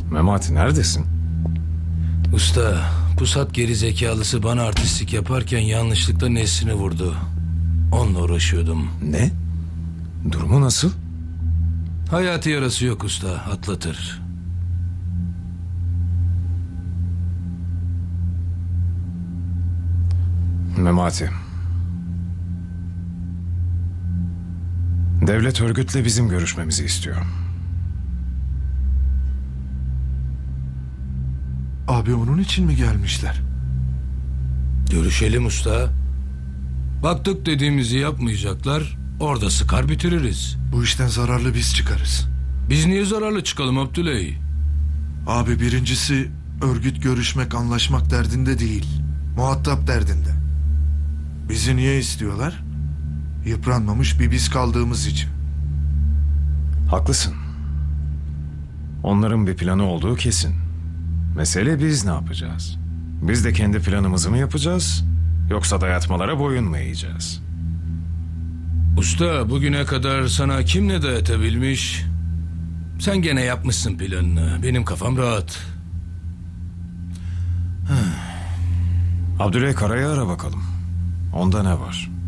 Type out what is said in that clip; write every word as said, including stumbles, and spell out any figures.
Memati neredesin? Usta, pusat geri zekalısı bana artistlik yaparken yanlışlıkla Nesrin'i vurdu. Onunla uğraşıyordum. Ne? Durumu nasıl? Hayati yarası yok usta, atlatır. Memati. Devlet örgütle bizim görüşmemizi istiyor. Abi onun için mi gelmişler? Görüşelim usta. Baktık dediğimizi yapmayacaklar, orada sıkar bitiririz. Bu işten zararlı biz çıkarız. Biz niye zararlı çıkalım Abdüley? Abi birincisi örgüt görüşmek, anlaşmak derdinde değil. Muhatap derdinde. Bizi niye istiyorlar? Yıpranmamış bir biz kaldığımız için. Haklısın. Onların bir planı olduğu kesin. Mesele biz ne yapacağız? Biz de kendi planımızı mı yapacağız? Yoksa dayatmalara boyun mu eğeceğiz? Usta, bugüne kadar sana kim ne dayatabilmiş? Sen gene yapmışsın planını. Benim kafam rahat. Abdüley Kara'yı ara bakalım. Onda ne var?